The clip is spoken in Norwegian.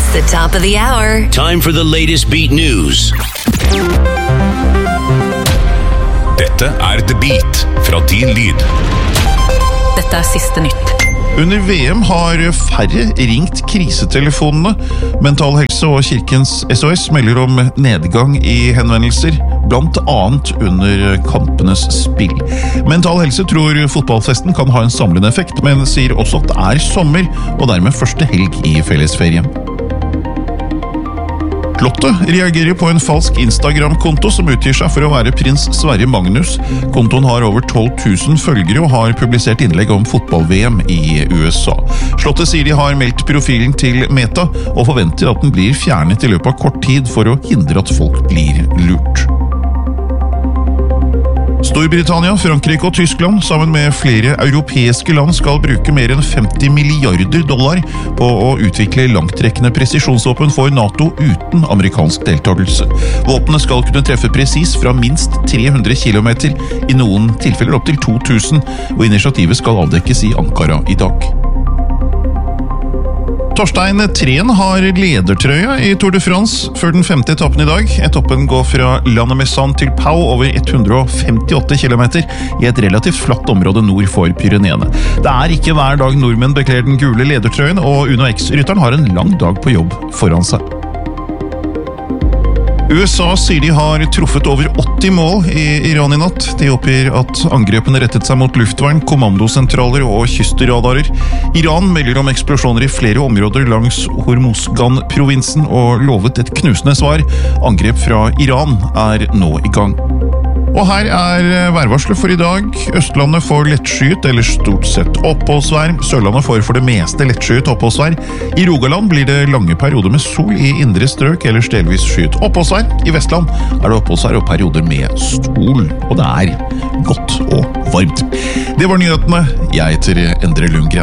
the top of the hour. Time for the latest beat news. Dette The Beat fra Din Lyd. Dette siste nytt. Under VM har færre ringt krisetelefonene. Mental Helse og Kirkens SOS melder om nedgang i henvendelser, blant annet under kampenes spill. Mental Helse tror fotballfesten kan ha en samlende effekt, men sier også at det sommer, og dermed første helg i fellesferien. Lotte reagerer på en falsk Instagram-konto som utgir seg for å være prins Sverre Magnus. Kontoen har over 12 000 følgere og har publisert innlegg om fotball-VM i USA. Slottet sier de har meldt profilen til Meta og forventer at den blir fjernet i løpet av kort tid for å hindre at folk blir lurt. Storbritannia, Frankrike og Tyskland, sammen med flere europeiske land, skal bruke mer enn $50 milliarder på å utvikle langtrekkende presisjonsvåpen for NATO uten amerikansk deltakelse. Våpnene skal kunne treffe presis fra minst 300 kilometer, i noen tilfeller opp til 2000, og initiativet skal avdekkes i Ankara i dag. Torstein Tren har ledertrøya i Tour de France før den 5. etappen i dag. Etappen går fra Lannemezan til Pau over 158 kilometer i et relativt flatt område nord for Pyreneene. Det ikke hver dag nordmenn bekler den gule ledertrøyen, og Uno X-rytteren har en lang dag på jobb foran seg. USA sier de har truffet over 80 mål i Iran i natt. De oppgir at angrepene rettet seg mot luftvern, kommandosentraler og kystradarer. Iran melder om eksplosjoner i flere områder langs Hormozgan-provinsen og lovet et knusende svar. Angrep fra Iran nå i gang. Og her værvarslet for i dag. Østlandet får lettskyet eller stort sett oppholdsvær. Sørlandet får for det meste lettskyet oppholdsvær. I Rogaland blir det lange perioder med sol i indre strøk eller delvis skyet oppholdsvær. I Vestland det oppholdsvær og perioder med sol. Og det godt og varmt. Det var nyhetene. Jeg heter Endre Lundgren.